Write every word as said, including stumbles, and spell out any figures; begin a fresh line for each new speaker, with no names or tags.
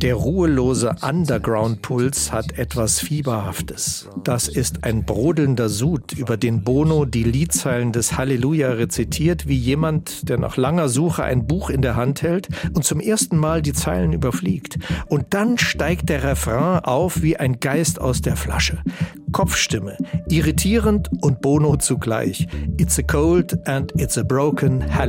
Der ruhelose Underground-Puls hat etwas Fieberhaftes. Das ist ein brodelnder Sud, über den Bono die Liedzeilen des Halleluja rezitiert, wie jemand, der nach langer Suche ein Buch in der Hand hält und zum ersten Mal die Zeilen überfliegt. Und dann steigt der Refrain auf wie ein Geist aus der Flasche. Kopfstimme, irritierend und Bono zugleich. It's a cold and it's a broken Hallelujah.